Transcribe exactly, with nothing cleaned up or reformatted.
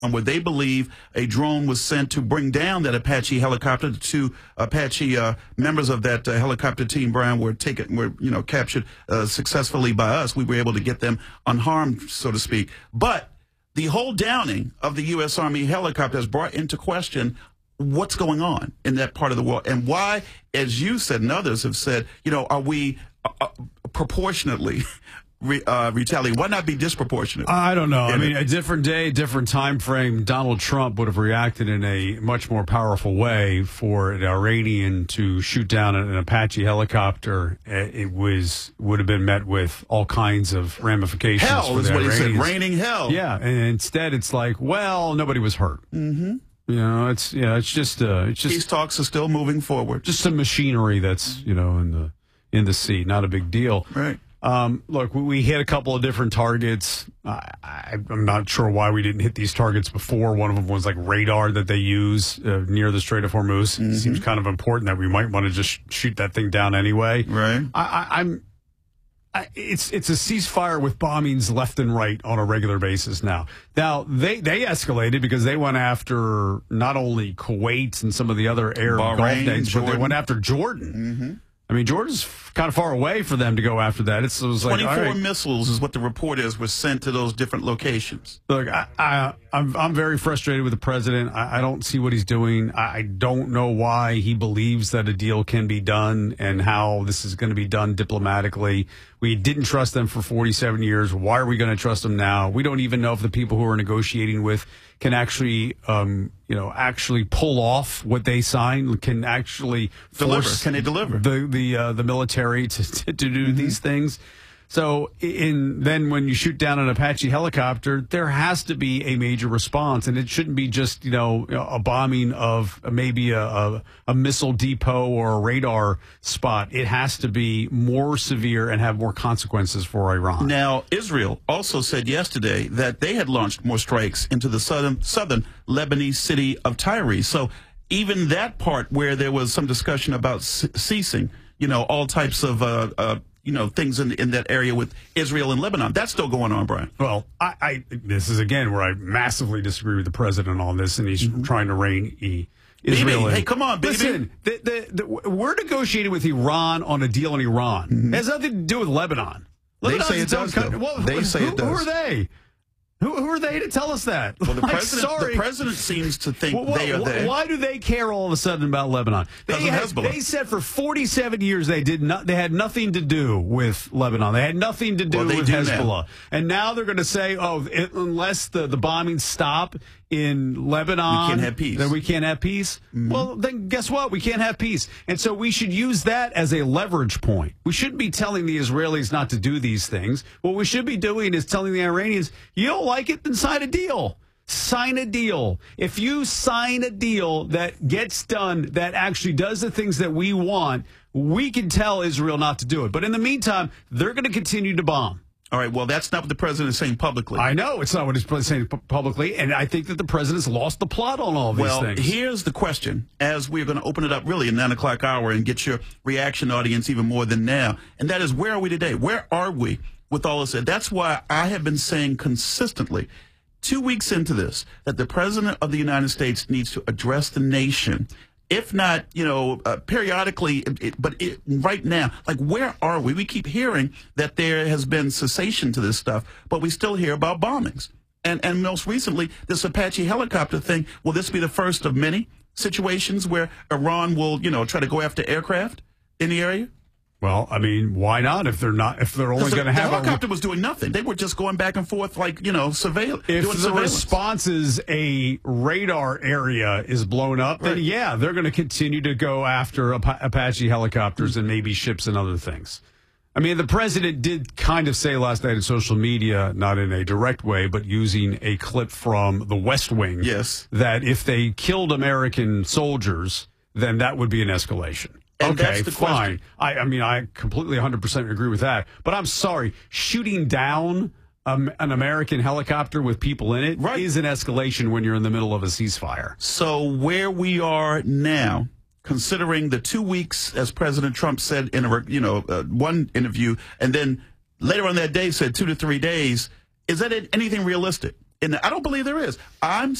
where they believe a drone was sent to bring down that Apache helicopter. The two Apache uh, members of that uh, helicopter team, Brian, were taken, were you know captured uh, successfully by us. We were able to get them unharmed, so to speak. But the whole downing of the U S Army helicopter has brought into question what's going on in that part of the world, and why, as you said and others have said, you know, are we uh, proportionately Re, uh, retaliate? Why not be disproportionate? I don't know. I mean, it? a different day, different time frame. Donald Trump would have reacted in a much more powerful way for an Iranian to shoot down an Apache helicopter. It was would have been met with all kinds of ramifications. Hell for is the what Iranians. he said. Raining hell. Yeah, and instead it's like, well, nobody was hurt. Mm-hmm. You know, it's yeah, it's just uh, it's just peace talks are still moving forward. Just some machinery that's you know in the in the sea, not a big deal. Right. Um, look, we, we hit a couple of different targets. I, I, I'm not sure why we didn't hit these targets before. One of them was like radar that they use uh, near the Strait of Hormuz. Mm-hmm. It seems kind of important that we might want to just shoot that thing down anyway. Right. I, I, I'm. I, it's it's a ceasefire with bombings left and right on a regular basis now. Now they they escalated because they went after not only Kuwait and some of the other Arab Gulf states, but they went after Jordan. Mm-hmm. I mean, Jordan's kind of far away for them to go after that. It's, it was like twenty-four right. missiles is what the report is were sent to those different locations. Look, I, I, I'm I'm very frustrated with the president. I, I don't see what he's doing. I, I don't know why he believes that a deal can be done and how this is going to be done diplomatically. We didn't trust them for forty-seven years. Why are we going to trust them now? We don't even know if the people who we're negotiating with can actually, um, you know, actually pull off what they sign. Can actually deliver. Force Can they deliver the the uh, the military to to, to do mm-hmm. these things? So, in then when you shoot down an Apache helicopter, there has to be a major response, and it shouldn't be just you know a bombing of maybe a, a, a missile depot or a radar spot. It has to be more severe and have more consequences for Iran. Now, Israel also said yesterday that they had launched more strikes into the southern southern Lebanese city of Tyre. So, even that part where there was some discussion about ceasing, you know, all types of uh, uh, you know, things in in that area with Israel and Lebanon. That's still going on, Brian. Well, I, I this is, again, where I massively disagree with the president on this, and he's mm-hmm. trying to rein e, Israel in. Hey, come on, baby. Listen, the, the, the, we're negotiating with Iran on a deal in Iran. Mm-hmm. It has nothing to do with Lebanon. Lebanon's they say it does, though. Well, they who, say it who, does. Who are they? Who, who are they to tell us that? Well, the, like, president, sorry. the president seems to think well, they are wh- there. Why do they care all of a sudden about Lebanon? They, had, they said for forty-seven years they did not. They had nothing to do with Lebanon. They had nothing to do well, with do Hezbollah. now. And now they're going to say, "Oh, it, unless the the bombings stop in Lebanon, we can't have peace. Then we can't have peace." Mm-hmm. Well, then guess what? We can't have peace. And so we should use that as a leverage point. We shouldn't be telling the Israelis not to do these things. What we should be doing is telling the Iranians, "You don't like it, then sign a deal. Sign a deal. If you sign a deal that gets done, that actually does the things that we want, we can tell Israel not to do it. But in the meantime, they're going to continue to bomb." All right, well, that's not what the president is saying publicly. I know it's not what he's saying publicly, and I think that the president's lost the plot on all these well, things. Well, here's the question, as we're going to open it up really in nine o'clock hour and get your reaction audience even more than now, and that is, where are we today? Where are we with all this? That's why I have been saying consistently, two weeks into this, that the president of the United States needs to address the nation. If not, you know, uh, periodically, it, it, but it, right now, like, where are we? We keep hearing that there has been cessation to this stuff, but we still hear about bombings. And and most recently, this Apache helicopter thing, will this be the first of many situations where Iran will, you know, try to go after aircraft in the area? Well, I mean, why not? If they're not, if they're only going to have the helicopter a, was doing nothing. They were just going back and forth, like you know, surveil. If doing the surveillance. response is a radar area is blown up, right. then yeah, they're going to continue to go after Apache helicopters and maybe ships and other things. I mean, the president did kind of say last night in social media, not in a direct way, but using a clip from The West Wing, yes, that if they killed American soldiers, then that would be an escalation. And okay, that's the fine. I, I mean, I completely one hundred percent agree with that. But I'm sorry, shooting down um, an American helicopter with people in it right. is an escalation when you're in the middle of a ceasefire. So where we are now, considering the two weeks, as President Trump said in a you know uh, one interview, and then later on that day said two to three days, is that anything realistic? And I don't believe there is. I'm